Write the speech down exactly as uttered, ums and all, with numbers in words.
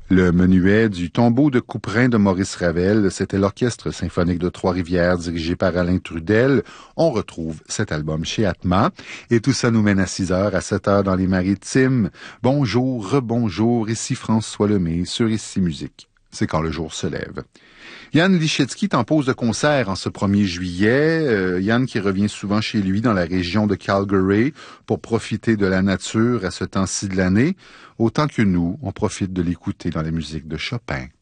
Le menuet du tombeau de Couperin de Maurice Ravel, c'était l'Orchestre symphonique de Trois-Rivières dirigé par Alain Trudel. On retrouve cet album chez Atma. Et tout ça nous mène à six heures, à sept heures dans les Maritimes. Bonjour, rebonjour, ici François Lemay sur Ici Musique. C'est quand le jour se lève. Yann Lichetsky est en pause de concert en ce premier juillet. Euh, Yann qui revient souvent chez lui dans la région de Calgary pour profiter de la nature à ce temps-ci de l'année. Autant que nous, on profite de l'écouter dans la musique de Chopin.